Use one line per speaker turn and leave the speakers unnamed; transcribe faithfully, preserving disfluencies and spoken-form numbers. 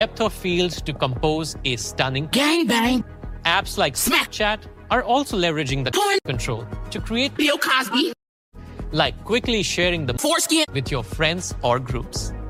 depth of field to compose a stunning
gangbang.
Apps like Snapchat are also leveraging the
Porn.
control to create
Bill Cosby.
like quickly sharing the
Foreskin.
with your friends or groups.